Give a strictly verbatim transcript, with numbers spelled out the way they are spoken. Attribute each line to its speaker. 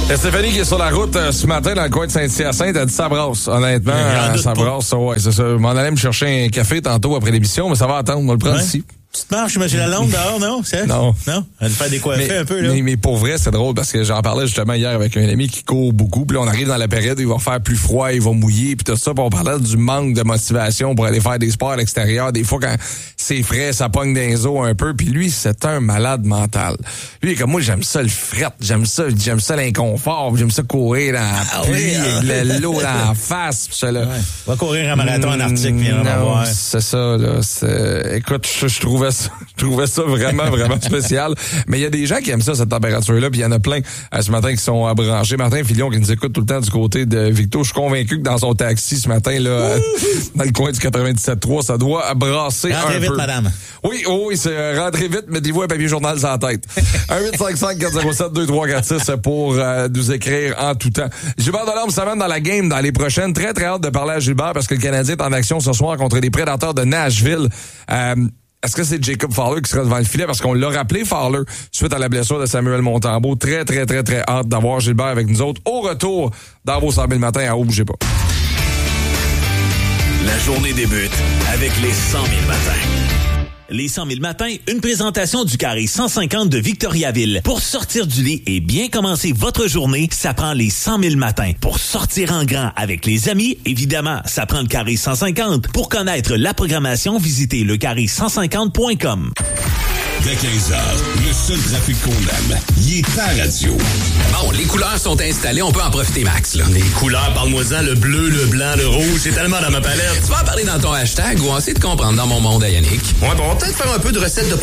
Speaker 1: Stéphanie qui est sur la route euh, ce matin dans le coin de Saint-Hyacinthe, elle dit ça brasse, honnêtement. Euh, ça brasse, ouais, c'est ça. Je m'en allais me chercher un café tantôt après l'émission, mais ça va attendre, on va le prendre ouais. ici.
Speaker 2: Tu te marches, M. Lalonde, dehors, non? C'est?
Speaker 1: Non.
Speaker 2: Non? Elle va faire des coiffés
Speaker 1: mais,
Speaker 2: un peu, là.
Speaker 1: Mais, mais pour vrai, c'est drôle parce que j'en parlais justement hier avec un ami qui court beaucoup. Puis là, on arrive dans la période où il va faire plus froid, il va mouiller, puis tout ça. Puis on parlait du manque de motivation pour aller faire des sports à l'extérieur. Des fois, quand c'est frais, ça pogne dans les os un peu. Puis lui, c'est un malade mental. Lui, comme moi, j'aime ça le fret, j'aime ça, j'aime ça l'inconfort, j'aime ça courir dans la ah, pluie, oui, ah. avec l'eau dans la face. Pis ça, là.
Speaker 2: Ouais. Va courir un marathon en Arctique, viens on va voir.
Speaker 1: C'est ça, là. C'est... Écoute, je, je trouvais ça, je trouvais ça vraiment, vraiment spécial. Mais il y a des gens qui aiment ça, cette température-là, puis il y en a plein euh, ce matin qui sont euh, branchés. Martin Filion qui nous écoute tout le temps du côté de Victo. Je suis convaincu que dans son taxi ce matin, là, euh, dans le coin du quatre-vingt-dix-sept trois, ça doit brasser
Speaker 2: rentrez
Speaker 1: un
Speaker 2: vite,
Speaker 1: peu.
Speaker 2: madame.
Speaker 1: Oui, oh, oui, c'est euh, rentrez vite, mettez-vous un papier journal sur la tête. un huit cinq cinq quatre zéro sept deux trois quatre six pour euh, nous écrire en tout temps. Gilbert Delorme s'amène dans la game dans les prochaines. Très, très hâte de parler à Gilbert parce que le Canadien est en action ce soir contre les Prédateurs de Nashville. Euh, Est-ce que c'est Jacob Fowler qui sera devant le filet? Parce qu'on l'a rappelé, Fowler, suite à la blessure de Samuel Montembeault. Très, très, très, très hâte d'avoir Gilbert avec nous autres. Au retour, dans vos cent mille matins, à haut, bougez pas.
Speaker 3: La journée débute avec les cent mille matins.
Speaker 4: Les cent mille matins, une présentation du carré cent cinquante de Victoriaville. Pour sortir du lit et bien commencer votre journée, ça prend les cent mille matins. Pour sortir en grand avec les amis, évidemment, ça prend le carré cent cinquante. Pour connaître la programmation, visitez le carré cent cinquante point com.
Speaker 5: Dès quinze heures, le seul trafic qu'on aime, il est ta radio.
Speaker 6: Bon, les couleurs sont installées, on peut en profiter max, là.
Speaker 7: Les couleurs, parle-moi-en, le bleu, le blanc, le rouge, c'est tellement dans ma palette.
Speaker 6: Tu vas en parler dans ton hashtag ou essayer de comprendre dans mon monde à Yannick.
Speaker 7: Ouais, bon, on va peut-être faire un peu de recettes de